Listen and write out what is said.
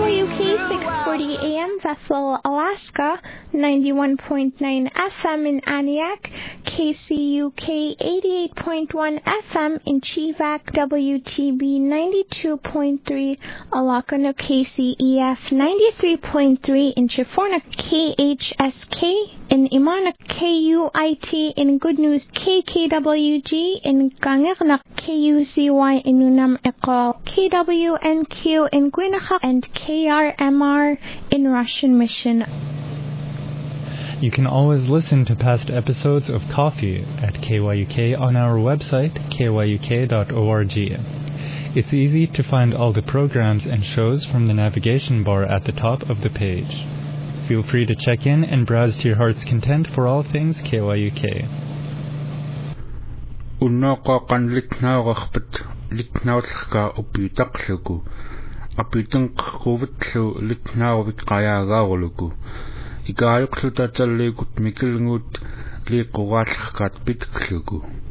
KYUK 640 AM, Bethel, Alaska, 91.9 FM in Aniak, KCUK 88.1 FM in Chivak, WTB 92.3, Alakano KCEF 93.3 in Chiforna, KHSK in Imana, KUIT in Good News, KKWG in Gangirnak, KUCY in Unam Ekol, KWNQ in Gwinachak, and KRMR in Russian Mission. You can always listen to past episodes of Coffee at KYUK on our website, kyuk.org. It's easy to find all the programs and shows from the navigation bar at the top of the page. Feel free to check in and browse to your heart's content for all things KYUK. Unnoqaqan litnaaqarpat litnaulqa upitaqluku apitanqquvatlu litnaarvik qayaagaarluku ikaayuqluta talliikut mikilnguut liiqquraallaqaat pitkluku